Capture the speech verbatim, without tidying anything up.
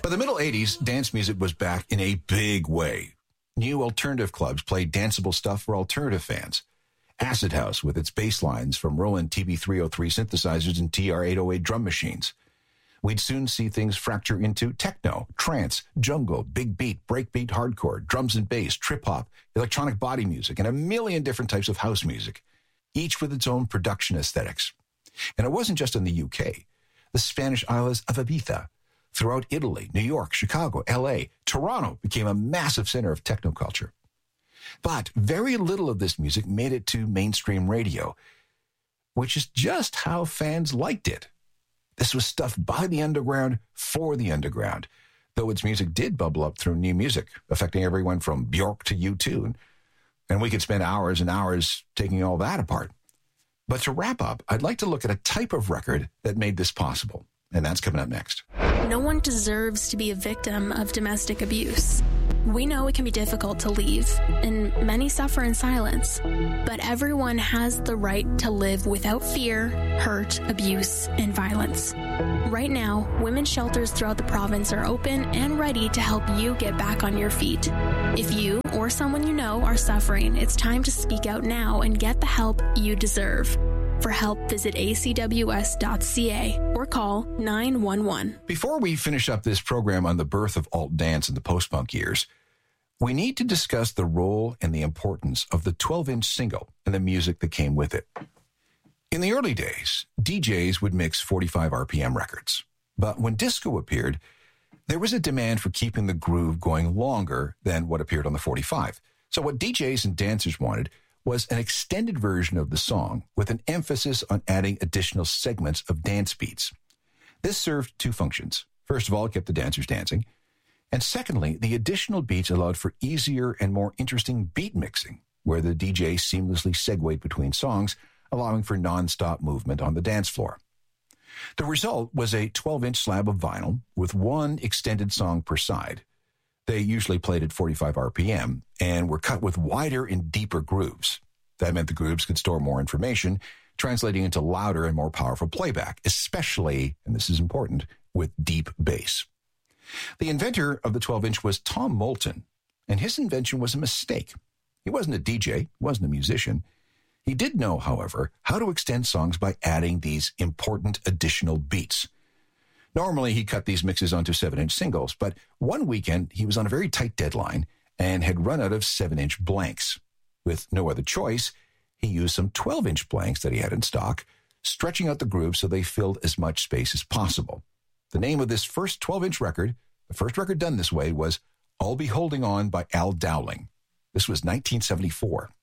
By the middle eighties, dance music was back in a big way. New alternative clubs played danceable stuff for alternative fans. Acid House with its bass lines from Roland T B three oh three synthesizers and T R eight oh eight drum machines. We'd soon see things fracture into techno, trance, jungle, big beat, breakbeat, hardcore, drums and bass, trip-hop, electronic body music, and a million different types of house music, each with its own production aesthetics. And it wasn't just in the U K. The Spanish islands of Ibiza, throughout Italy, New York, Chicago, L A, Toronto became a massive center of techno culture. But very little of this music made it to mainstream radio, which is just how fans liked it. This was stuff by the underground for the underground, though its music did bubble up through new music, affecting everyone from Bjork to U two, and we could spend hours and hours taking all that apart. But to wrap up, I'd like to look at a type of record that made this possible, and that's coming up next. No one deserves to be a victim of domestic abuse. We know it can be difficult to leave, and many suffer in silence. But everyone has the right to live without fear, hurt, abuse, and violence. Right now, women's shelters throughout the province are open and ready to help you get back on your feet. If you or someone you know are suffering, it's time to speak out now and get the help you deserve. For help, visit a c w s dot c a or call nine one one. Before we finish up this program on the birth of alt dance in the post-punk years, we need to discuss the role and the importance of the twelve-inch single and the music that came with it. In the early days, D Js would mix forty-five R P M records. But when disco appeared, there was a demand for keeping the groove going longer than what appeared on the forty-five. So what D Js and dancers wanted was an extended version of the song with an emphasis on adding additional segments of dance beats. This served two functions. First of all, it kept the dancers dancing. And secondly, the additional beats allowed for easier and more interesting beat mixing, where the D J seamlessly segued between songs, allowing for non-stop movement on the dance floor. The result was a twelve-inch slab of vinyl with one extended song per side. They usually played at forty-five R P M and were cut with wider and deeper grooves. That meant the grooves could store more information, translating into louder and more powerful playback, especially, and this is important, with deep bass. The inventor of the twelve-inch was Tom Moulton, and his invention was a mistake. He wasn't a D J, wasn't a musician. He did know, however, how to extend songs by adding these important additional beats. Normally, he cut these mixes onto seven-inch singles, but one weekend he was on a very tight deadline and had run out of seven-inch blanks. With no other choice, he used some twelve-inch blanks that he had in stock, stretching out the grooves so they filled as much space as possible. The name of this first twelve-inch record, the first record done this way, was I'll Be Holding On by Al Dowling. This was nineteen seventy-four.